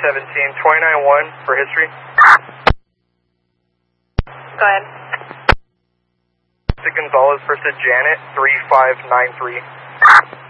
17, 29-1 for history. Go ahead. Gonzalez versus Janet, 3593.